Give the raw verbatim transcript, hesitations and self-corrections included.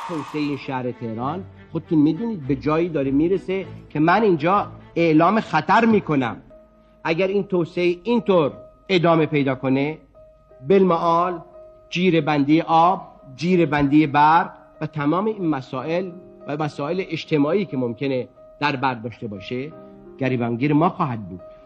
توسعه این شهر تهران خودتون میدونید به جایی داره میرسه که من اینجا اعلام خطر میکنم اگر این توسعه اینطور ادامه پیدا کنه، بالمعال جیر بندی آب، جیر بندی برق و تمام این مسائل و مسائل اجتماعی که ممکنه در بر داشته باشه گریبانگیر ما خواهد بود.